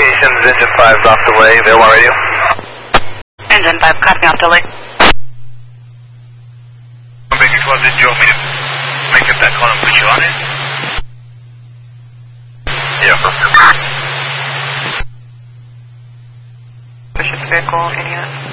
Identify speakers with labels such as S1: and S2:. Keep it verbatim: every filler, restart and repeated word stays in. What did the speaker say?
S1: communications, engine five is off the way, available on radio.
S2: Engine five, copy off delay.
S1: Baker twelve, did you want me to make up that call and put you on it? Yeah, perfect.
S2: Push it to vehicle, any unit.